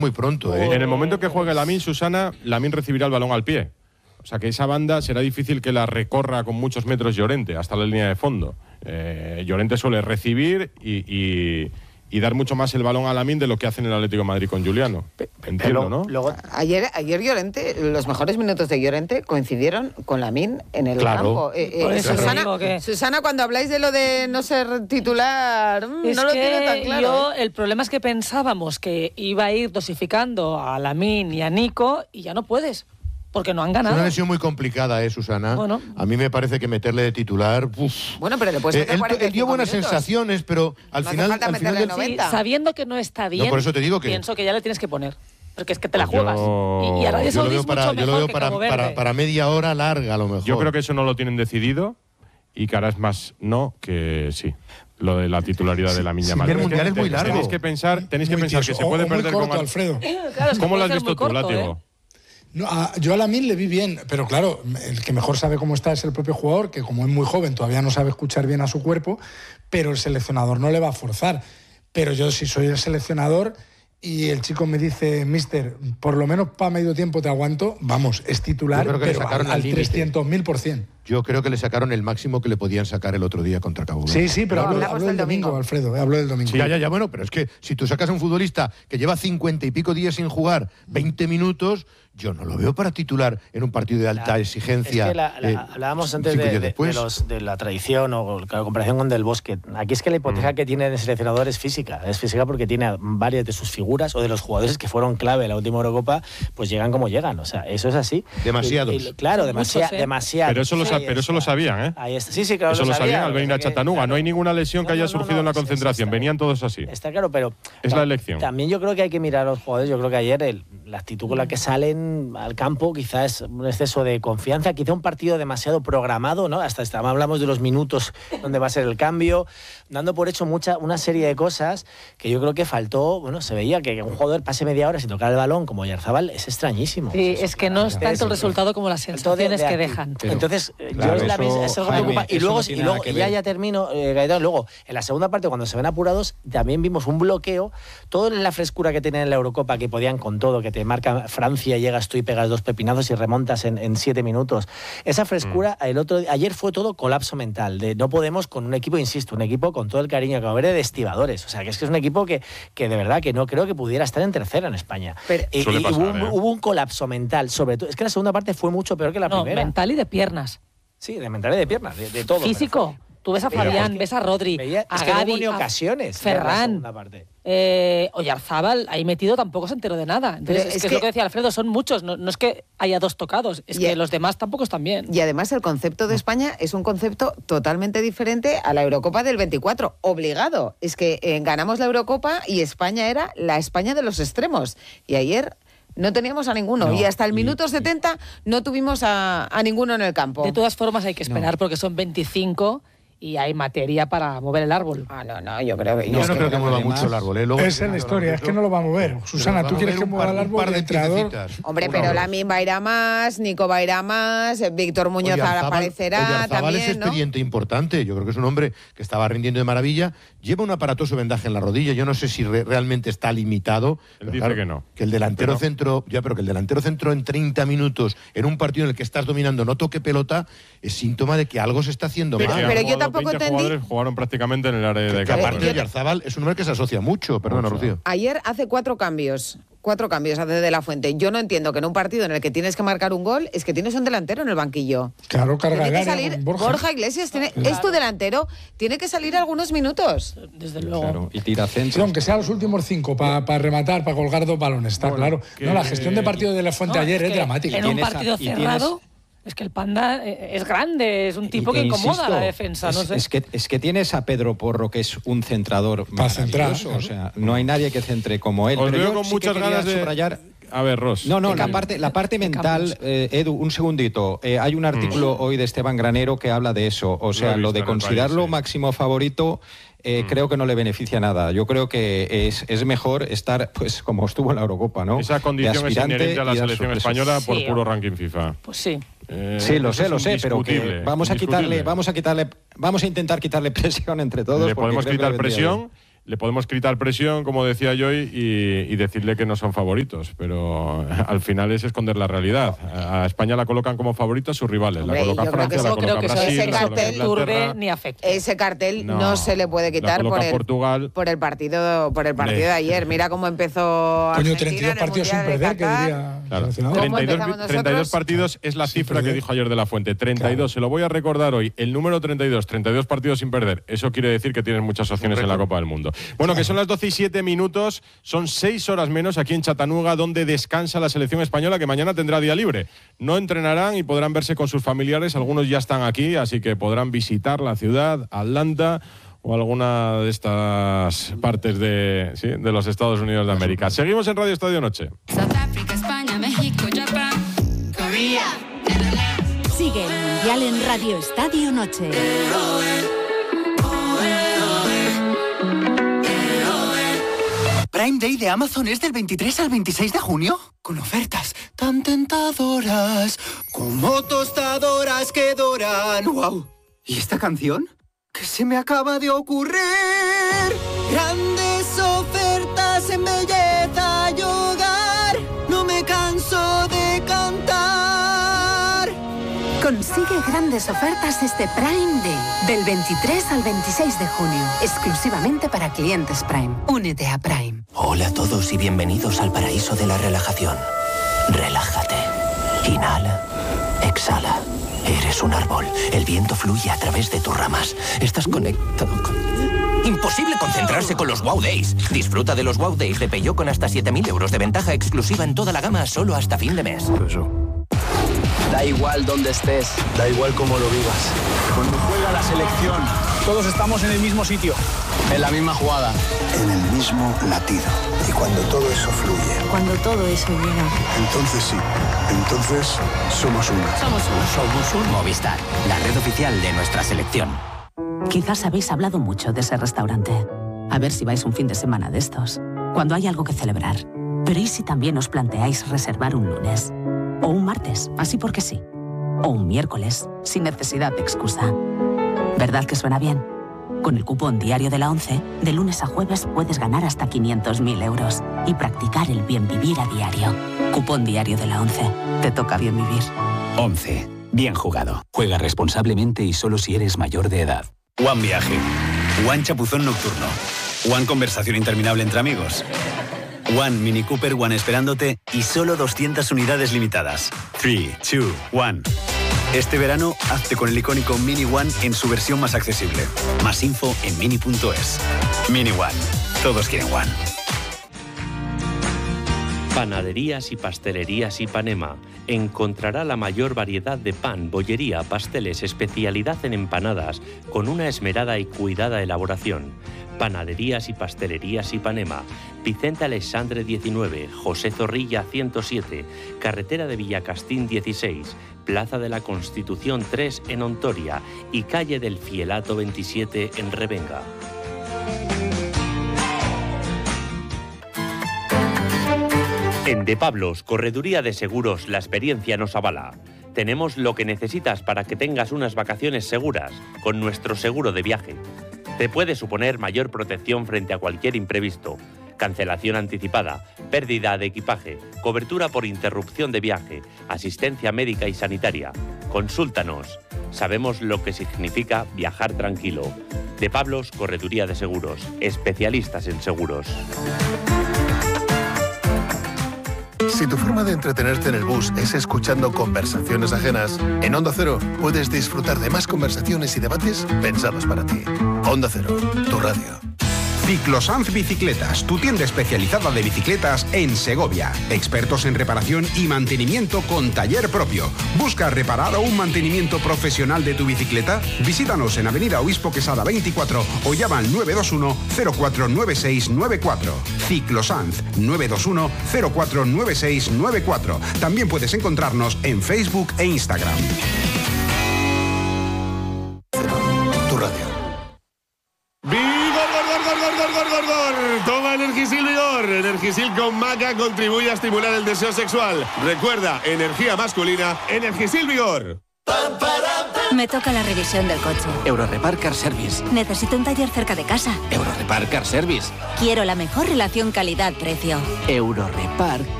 muy pronto, En el momento que juegue Lamine, Susana, Lamine recibirá el balón al pie. O sea que esa banda será difícil que la recorra con muchos metros Llorente hasta la línea de fondo. Llorente suele recibir y dar mucho más el balón a Lamine de lo que hace en el Atlético de Madrid con Juliano. Entiendo, ¿no? Luego, ayer Llorente, los mejores minutos de Llorente coincidieron con Lamine en el campo. Susana, cuando habláis de lo de no ser titular, no lo tiene tan claro. El problema es que pensábamos que iba a ir dosificando a Lamine y a Nico y ya no puedes. Porque no han ganado. Es una lesión muy complicada, Susana. Bueno. A mí me parece que meterle de titular... Bueno, pero le puedes meter 45 él dio buenas minutos. sensaciones, pero al final del... Sí, sabiendo que no está bien, por eso te digo que... pienso que ya le tienes que poner. Porque es que te la juegas. Y Arabia Saudí es mucho mejor que Cabo Verde. para media hora larga, a lo mejor. Yo creo que eso no lo tienen decidido y que ahora es más no que sí. Lo de la titularidad de Lamine Yamal. El mundial es muy largo. Tenéis que pensar que se puede perder con Alfredo. ¿Cómo lo has visto tú, Látigo? No, yo a Lamine le vi bien, pero claro, el que mejor sabe cómo está es el propio jugador, que como es muy joven todavía no sabe escuchar bien a su cuerpo, pero el seleccionador no le va a forzar. Pero yo, si soy el seleccionador y el chico me dice, mister, por lo menos para medio tiempo te aguanto, vamos, es titular, pero al 300.000%. Yo creo que le sacaron el máximo que le podían sacar el otro día contra Cabo Verde. Sí, pero hablo del domingo, Alfredo, hablo del domingo. Sí, ya, bueno, pero es que si tú sacas a un futbolista que lleva 50 y pico días sin jugar, 20 minutos, yo no lo veo para titular en un partido de alta exigencia. Es que hablábamos antes de la tradición o la comparación con Del Bosque. Aquí es que la hipoteca que tiene el seleccionador es física porque tiene varias de sus figuras o de los jugadores que fueron clave en la última Eurocopa, pues llegan como llegan. O sea, eso es así. Demasiados. Claro, demasiado. Pero eso lo sabían, ¿eh? Ahí está. Sí, claro. Eso lo sabían al venir a Chattanooga. Claro, no hay ninguna lesión que haya surgido en la concentración. Venían todos así. Está claro, pero es la elección. También yo creo que hay que mirar a los jugadores. Yo creo que ayer la actitud con la que salen al campo quizás es un exceso de confianza, quizá un partido demasiado programado, ¿no? Hasta hablamos de los minutos donde va a ser el cambio, dando por hecho una serie de cosas que yo creo que faltó. Bueno, se veía que un jugador pase media hora sin tocar el balón como Oyarzabal es extrañísimo. Sí, es que no es tanto el resultado como las sensaciones que dejan. Entonces, claro, yo es algo que me preocupa. Y luego ya termino, Gaetano, luego, en la segunda parte, cuando se ven apurados, también vimos un bloqueo, todo en la frescura que tenían en la Eurocopa, que podían con todo, que te marca Francia, llegas tú y pegas dos pepinazos y remontas en 7 minutos. Esa frescura, ayer fue todo colapso mental, de no podemos con un equipo, insisto, un equipo con todo el cariño que va a haber de estibadores. O sea, que es un equipo que de verdad que no creo que pudiera estar en tercera en España. Pero, hubo un colapso mental, sobre todo. Es que la segunda parte fue mucho peor que la primera. Mental y de piernas. Sí, de mental y de piernas, de todo. Físico. Tú ves a Fabián, ves a Rodri, a Gavi, ocasiones, Ferran, Oyarzabal, ahí metido tampoco se enteró de nada. Entonces, es que es lo que decía Alfredo, son muchos, no es que haya dos tocados, es que los demás tampoco están bien. Y además el concepto de España es un concepto totalmente diferente a la Eurocopa del 24, obligado. Es que ganamos la Eurocopa y España era la España de los extremos. Y ayer no teníamos a ninguno, y hasta el minuto 70 no tuvimos a ninguno en el campo. De todas formas hay que esperar porque son 25 y hay materia para mover el árbol. Yo creo que... Yo no creo que mueva mucho el árbol. Esa es la historia, es que no lo va a mover. Susana, ¿tú quieres que mueva el árbol? Hombre, pero Lamine va a ir a más, Nico va a ir a más, Víctor Muñoz aparecerá también, es expediente importante. Yo creo que es un hombre que estaba rindiendo de maravilla. Lleva un aparatoso vendaje en la rodilla. Yo no sé si realmente está limitado. Él dice que no. Que el delantero centro, pero que el delantero centro en 30 minutos en un partido en el que estás dominando no toque pelota es síntoma de que algo se está haciendo mal. Pero yo tampoco 20 entendí. Jugadores jugaron prácticamente en el área de campo. Aparte, Oyarzabal es un hombre que se asocia mucho. Perdona, Rocío. Ayer hace 4 cambios hace de la Fuente. Yo no entiendo que en un partido en el que tienes que marcar un gol es que tienes un delantero en el banquillo. Claro, carga tiene que salir Borja Iglesias, es tu delantero, tiene que salir algunos minutos. Desde luego. Claro, y tira centro. Sí, aunque sea los últimos 5 para rematar, para colgar 2 balones, está claro. No, la gestión de partido de la Fuente ayer es dramática. En un partido cerrado... Es que el Panda es grande, es un tipo que incomoda a la defensa. No sé. Es que tienes a Pedro Porro, que es un centrador maravilloso. O sea, no hay nadie que centre como él. Os pero veo con muchas ganas de subrayar. A ver, Ross. No, la parte mental, Edu, un segundito. Hay un artículo hoy de Esteban Granero que habla de eso. O sea, lo de considerarlo máximo favorito. Creo que no le beneficia nada. Yo creo que es mejor estar, pues, como estuvo en la Eurocopa, ¿no? Esa condición es inherente a la selección española por puro ranking FIFA. Pues sí. Sí, lo sé, pero que vamos a intentar quitarle presión entre todos. Le podemos quitar presión le podemos quitar presión, como decía yo, y decirle que no son favoritos, pero al final es esconder la realidad. A España la colocan como favorito a sus rivales. Hombre, la coloca Francia, la coloca Brasil, ese cartel turbe ni afecta. Ese cartel no se le puede quitar por el partido de ayer. Mira cómo empezó Argentina. 32 partidos sin perder, que diría. Claro. 32 partidos es la cifra que dijo ayer De La Fuente. 32, claro. Se lo voy a recordar hoy. El número 32 partidos sin perder. Eso quiere decir que tienes muchas opciones en la Copa del Mundo. Bueno, que son las 12:07, son 6 horas menos aquí en Chattanooga, donde descansa la selección española, que mañana tendrá día libre. No entrenarán y podrán verse con sus familiares. Algunos ya están aquí, así que podrán visitar la ciudad, Atlanta o alguna de estas partes de los Estados Unidos de América. Seguimos en Radio Estadio Noche. Sudáfrica, España, México, Japón, Corea, Netherlands. Sigue el Mundial en Radio Estadio Noche. Prime Day de Amazon es del 23 al 26 de junio, con ofertas tan tentadoras como tostadoras que doran. ¡Wow! ¿Y esta canción? ¿Qué se me acaba de ocurrir? Grandes ofertas en belleza y hogar, no me canso de cantar. Consigue grandes ofertas este Prime Day, del 23 al 26 de junio, exclusivamente para clientes Prime. Únete a Prime. Hola a todos y bienvenidos al paraíso de la relajación. Relájate. Inhala. Exhala. Eres un árbol. El viento fluye a través de tus ramas. Estás conectado con... Imposible concentrarse con los Wow Days. Disfruta de los Wow Days de Peugeot con hasta 7.000 euros de ventaja exclusiva en toda la gama solo hasta fin de mes. Da igual dónde estés, da igual cómo lo vivas. Cuando juega la selección, todos estamos en el mismo sitio, en la misma jugada, en el mismo latido. Y cuando todo eso fluye, cuando todo eso llega, entonces sí, entonces somos uno. Somos un Movistar, la red oficial de nuestra selección. Quizás habéis hablado mucho de ese restaurante. A ver si vais un fin de semana de estos, cuando hay algo que celebrar. Pero ¿y si también os planteáis reservar un lunes? O un martes, así porque sí. O un miércoles, sin necesidad de excusa. ¿Verdad que suena bien? Con el cupón diario de la ONCE, de lunes a jueves puedes ganar hasta 500.000 euros y practicar el bien vivir a diario. Cupón diario de la ONCE. Te toca bien vivir. ONCE. Bien jugado. Juega responsablemente y solo si eres mayor de edad. One Viaje. One Chapuzón Nocturno. One Conversación Interminable entre amigos. One Mini Cooper One esperándote y solo 200 unidades limitadas. 3, 2, 1. Este verano, hazte con el icónico Mini One en su versión más accesible. Más info en mini.es. Mini One. Todos quieren One. Panaderías y Pastelerías Ipanema. Encontrará la mayor variedad de pan, bollería, pasteles, especialidad en empanadas, con una esmerada y cuidada elaboración. Panaderías y Pastelerías Ipanema. Vicente Alexandre 19, José Zorrilla 107, Carretera de Villacastín 16, Plaza de la Constitución 3 en Ontoria y Calle del Fielato 27 en Revenga. En De Pablos, Correduría de Seguros, la experiencia nos avala. Tenemos lo que necesitas para que tengas unas vacaciones seguras con nuestro seguro de viaje. Te puede suponer mayor protección frente a cualquier imprevisto. Cancelación anticipada, pérdida de equipaje, cobertura por interrupción de viaje, asistencia médica y sanitaria. Consúltanos. Sabemos lo que significa viajar tranquilo. De Pablos, Correduría de Seguros. Especialistas en seguros. Si tu forma de entretenerte en el bus es escuchando conversaciones ajenas, en Onda Cero puedes disfrutar de más conversaciones y debates pensados para ti. Onda Cero, tu radio. Ciclosanz Bicicletas, tu tienda especializada de bicicletas en Segovia. Expertos en reparación y mantenimiento con taller propio. ¿Buscas reparar o un mantenimiento profesional de tu bicicleta? Visítanos en Avenida Obispo Quesada 24 o llama al 921 049694. Ciclosanz 921 049694. También puedes encontrarnos en Facebook e Instagram. Tu radio. Toma Energisil Vigor. Energisil con maca contribuye a estimular el deseo sexual. Recuerda, energía masculina, Energisil Vigor. Me toca la revisión del coche. Eurorepar Car Service. Necesito un taller cerca de casa. Eurorepar Car Service. Quiero la mejor relación calidad-precio. Eurorepar